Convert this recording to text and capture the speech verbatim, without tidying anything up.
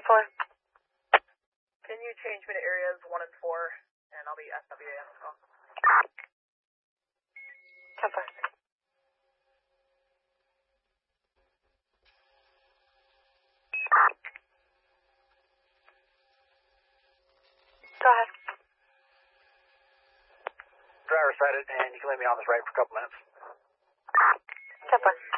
four. Can you change me to areas one and four, and I'll be S W A as well. ten four. Go ahead. Driver sighted, and you can leave me on this right for a couple minutes. ten four.